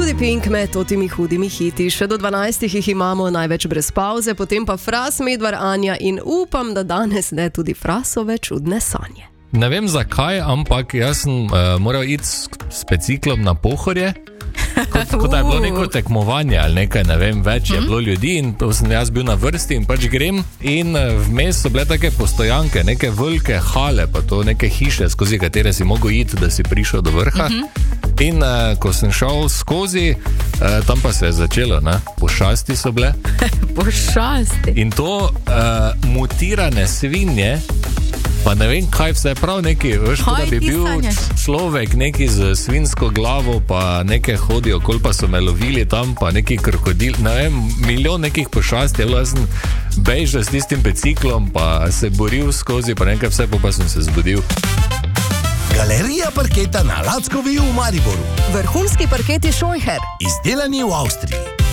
tudi Pink med totimi hudimi hiti. Še do 12 jih imamo, največ brez pauze, potem pa Fras, Medvar, Anja in upam, da danes ne tudi Frasove čudne sanje. Ne vem zakaj, ampak jaz sem moral iti s biciklom na Pohorje, kot da je bilo neko tekmovanje ali nekaj, ne vem, več je bilo ljudi in to sem jaz bil na vrsti in pač grem in vmes so bile take postojanke, neke velike hale, pa to neke hiše, skozi katere si mogel iti, da si prišel do vrha. In ko sem šel skozi, tam pa se je začelo, ne? Pošasti so bile. Pošasti. In to mutirane svinje, pa ne vem kaj vse, prav neki, veš, kot da bi bil človek neki z svinsko glavo, pa neke hodijo, okoli pa so me lovili tam, pa neki krokodil, ne vem, milijon nekih pošasti, jaz sem bežal s tistim biciklom, pa se boril skozi, pa nekaj vse, pa sem se zbudil. Galerija parketa na Lackovi v Mariboru. Vrhunski parketi Scheucher. Izdelani v Avstriji.